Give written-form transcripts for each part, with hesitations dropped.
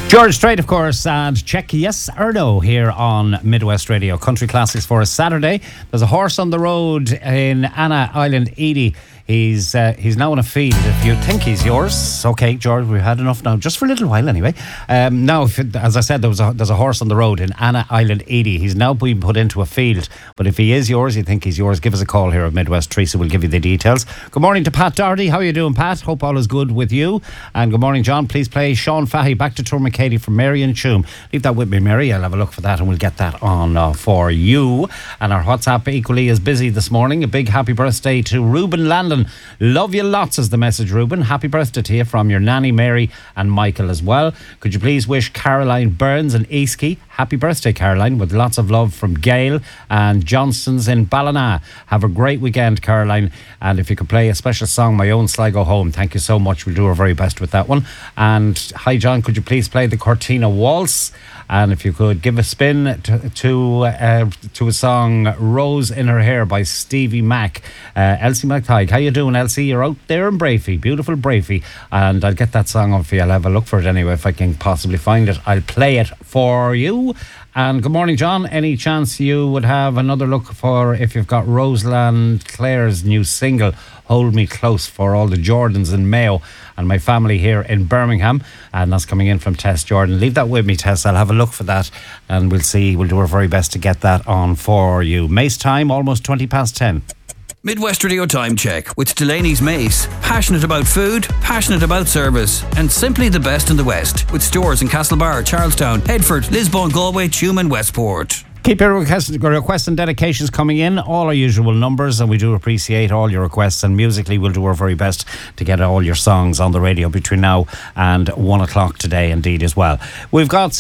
George Strait, of course, and check yes or no here on Midwest Radio. Country Classics for a Saturday. There's a horse on the road in Anna Island, Edie. He's now in a field. If you think he's yours, okay, George, we've had enough now, just for a little while anyway. Now, as I said, there's a horse on the road in Anna Island, Edie. He's now being put into a field. But if he is yours, you think he's yours, give us a call here at Midwest. Teresa will give you the details. Good morning to Pat Doherty. How are you doing, Pat? Hope all is good with you. And good morning, John. Please play Sean Fahey, Back to Tourmacady from Mary and Choom. Leave that with me, Mary. I'll have a look for that and we'll get that on for you. And our WhatsApp equally is busy this morning. A big happy birthday to Reuben Landon. Love you lots is the message, Reuben. Happy birthday to you from your nanny Mary and Michael as well. Could you please wish Caroline Burns and Eastkey happy birthday, Caroline, with lots of love from Gail and Johnson's in Ballina. Have a great weekend, Caroline. And if you could play a special song, My Own Sligo Home, thank you so much. We'll do our very best with that one. And hi, John, could you please play the Cortina Waltz? And if you could give a spin to a song, Rose in Her Hair by Stevie Mac. Elsie McTighe, how you doing, Elsie? You're out there in Brafey, beautiful Brafey. And I'll get that song on for you. I'll have a look for it anyway if I can possibly find it. I'll play it for you. And good morning, John. Any chance you would have another look for if you've got Roseland Clare's new single, Hold Me Close, for all the Jordans in Mayo and my family here in Birmingham? And that's coming in from Tess Jordan. Leave that with me, Tess. I'll have a look for that and we'll do our very best to get that on for you. Mace time, almost 10:20. Midwest Radio Time Check with Delaney's Mace. Passionate about food, passionate about service, and simply the best in the West. With stores in Castlebar, Charlestown, Headford, Lisbon, Galway, Tuam and Westport. Keep your requests and dedications coming in, all our usual numbers, and we do appreciate all your requests. And musically, we'll do our very best to get all your songs on the radio between now and 1 o'clock today, indeed, as well. We've got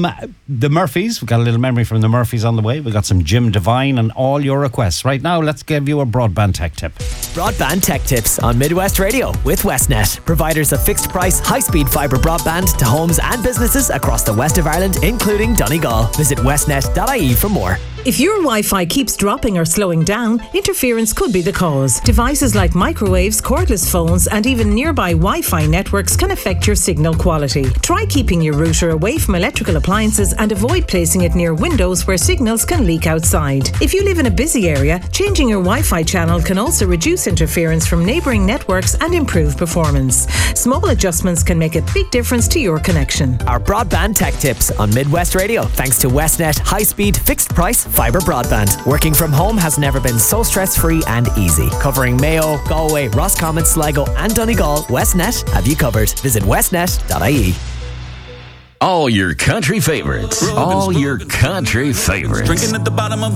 the Murphys. We've got a little memory from the Murphys on the way. We've got some Jim Devine and all your requests. Right now, let's give you a broadband tech tip. Broadband tech tips on Midwest Radio with Westnet. Providers of fixed price, high-speed fibre broadband to homes and businesses across the west of Ireland, including Donegal. Visit westnet.ie for more. If your Wi-Fi keeps dropping or slowing down, interference could be the cause. Devices like microwaves, cordless phones, and even nearby Wi-Fi networks can affect your signal quality. Try keeping your router away from electrical appliances and avoid placing it near windows where signals can leak outside. If you live in a busy area, changing your Wi-Fi channel can also reduce interference from neighbouring networks and improve performance. Small adjustments can make a big difference to your connection. Our broadband tech tips on Midwest Radio, thanks to Westnet high-speed fixed price fibre broadband. Working from home has never been so stress-free and easy. Covering Mayo, Galway, Roscommon, Sligo and Donegal, Westnet have you covered. Visit westnet.ie. All your country favorites. All your country favorites. Drinking at the bottom of